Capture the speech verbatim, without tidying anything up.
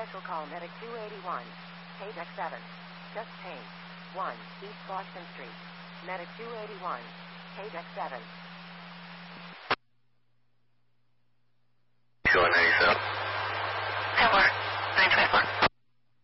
Special call Medic two eighty-one. Paydeck seven. Chest pain. one. East Boston Street. Medic two eighty-one. Paydeck seven.